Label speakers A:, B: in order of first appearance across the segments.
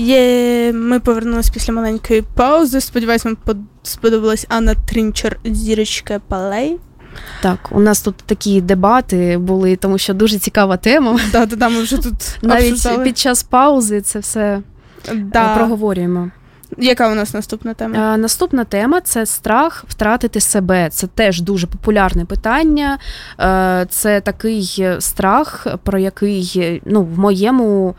A: Ми повернулися після маленької паузи. Сподіваюсь, вам сподобалась Анна Трінчер «Зірочка Палей».
B: Так, у нас тут такі дебати були, тому що дуже цікава тема.
A: Да, ми вже тут
B: навіть
A: обсуждали.
B: Під час паузи це все проговорюємо.
A: Яка у нас наступна тема?
B: Наступна тема – це страх втратити себе. Це теж дуже популярне питання. Це такий страх, про який, в моєму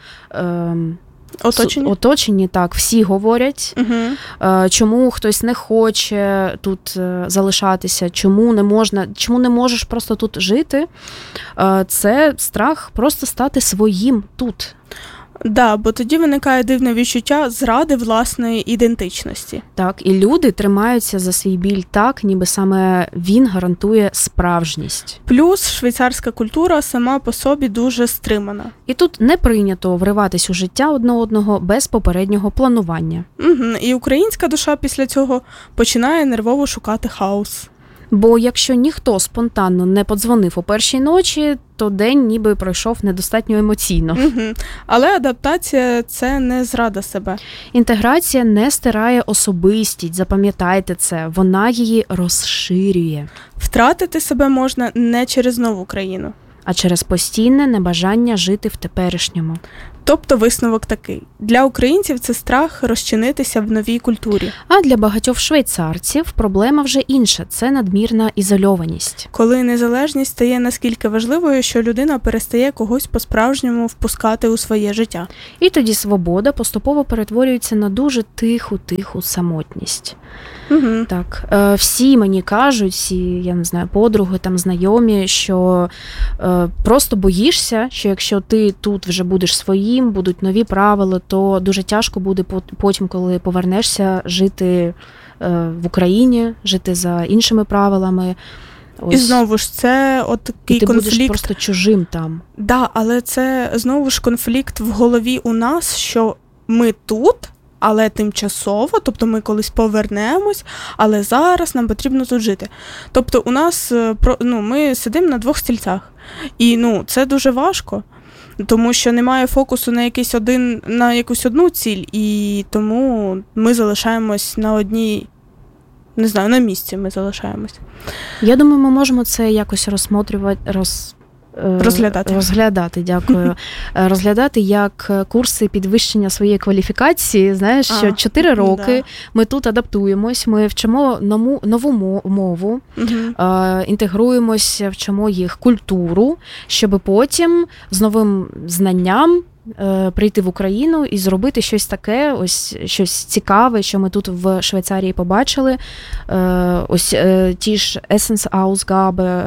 B: оточенні так, всі говорять.
A: Угу.
B: Чому хтось не хоче тут залишатися, чому не можеш просто тут жити. Це страх просто стати своїм тут.
A: Да, бо тоді виникає дивне відчуття зради власної ідентичності.
B: Так, і люди тримаються за свій біль так, ніби саме він гарантує справжність.
A: Плюс швейцарська культура сама по собі дуже стримана.
B: І тут не прийнято вриватись у життя одне одного без попереднього планування.
A: Угу. І українська душа після цього починає нервово шукати хаос.
B: Бо якщо ніхто спонтанно не подзвонив о першій ночі, то день ніби пройшов недостатньо емоційно.
A: Угу. Але адаптація – це не зрада себе.
B: Інтеграція не стирає особистість, запам'ятайте це, вона її розширює.
A: Втратити себе можна не через нову країну,
B: а через постійне небажання жити в теперішньому.
A: Тобто висновок такий. Для українців це страх розчинитися в новій культурі.
B: А для багатьох швейцарців проблема вже інша – це надмірна ізольованість.
A: Коли незалежність стає наскільки важливою, що людина перестає когось по-справжньому впускати у своє життя.
B: І тоді свобода поступово перетворюється на дуже тиху самотність.
A: Угу.
B: Так, всі мені кажуть, всі, подруги, знайомі, що просто боїшся, що якщо ти тут вже будеш своїм, будуть нові правила, то дуже тяжко буде потім, коли повернешся, жити в Україні, жити за іншими правилами.
A: І знову ж це такий
B: ти
A: конфлікт.
B: Будеш просто чужим там.
A: Да, але це знову ж конфлікт в голові у нас, що ми тут, але тимчасово, тобто ми колись повернемось, але зараз нам потрібно тут жити. Тобто у нас, ми сидимо на двох стільцях. І, це дуже важко, тому що немає фокусу на якусь одну ціль, і тому ми залишаємось на одній, на місці ми залишаємось.
B: Я думаю, ми можемо це якось розглядати, дякую. Розглядати як курси підвищення своєї кваліфікації. Знаєш, що 4 роки ми тут адаптуємось, ми вчимо нову мову, інтегруємося, вчимо їх культуру, щоб потім з новим знанням прийти в Україну і зробити щось таке, ось щось цікаве, що ми тут в Швейцарії побачили. Ось ті ж Essensausgabe,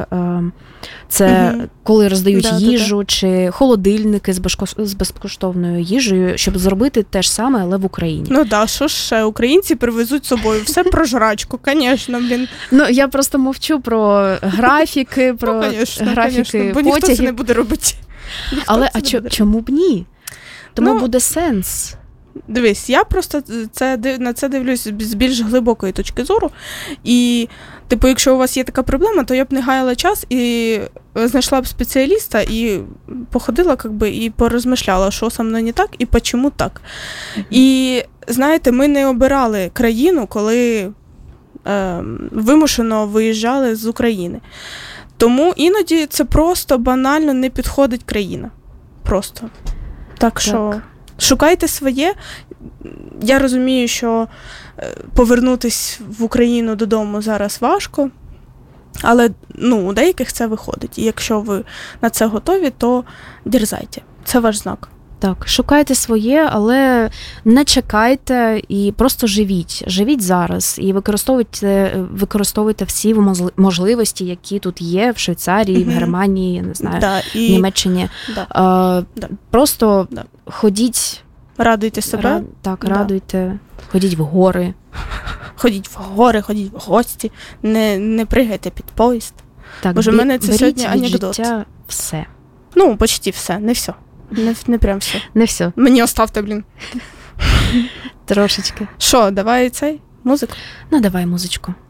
B: це коли роздають їжу, чи холодильники з безкоштовною їжею, щоб зробити те ж саме, але в Україні.
A: Що ж ще, українці привезуть з собою все про жрачку, звісно, блін.
B: Я просто мовчу про графіки, графіки
A: бо ніхто це не буде робити.
B: Але чому б ні? Тому буде сенс.
A: Дивись, я просто на це дивлюсь з більш глибокої точки зору. І, якщо у вас є така проблема, то я б не гаяла час і знайшла б спеціаліста і походила, і порозмишляла, що со мною не так і чому так. І, знаєте, ми не обирали країну, коли вимушено виїжджали з України. Тому іноді це просто банально не підходить країна. Просто. Так що шукайте своє. Я розумію, що повернутись в Україну додому зараз важко, але у деяких це виходить. І якщо ви на це готові, то дерзайте. Це ваш знак.
B: Так, шукайте своє, але не чекайте і просто живіть. Живіть зараз і використовуйте всі можливості, які тут є в Швейцарії, в Германії, в Німеччині. Просто ходіть.
A: Радуйте себе.
B: Радуйте. Ходіть в гори.
A: Ходіть в гори, ходіть в гості. Не пригайте під поїзд.
B: Так,
A: Боже, в мене це сьогодні анекдот.
B: Життя все.
A: Почти все, не все. Не прям все.
B: Не все.
A: Мені оставте, блін.
B: Трошечки.
A: Що, давай музику?
B: Давай музичку.